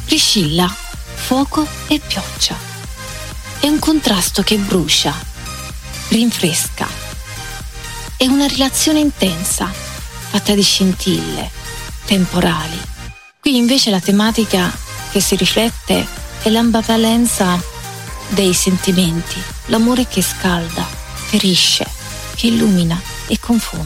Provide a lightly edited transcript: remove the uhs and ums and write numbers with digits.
Priscilla, fuoco e pioggia. È un contrasto che brucia, rinfresca. È una relazione intensa, fatta di scintille, temporali. Qui invece la tematica che si riflette è l'ambivalenza dei sentimenti, l'amore che scalda, ferisce, che illumina e confonde.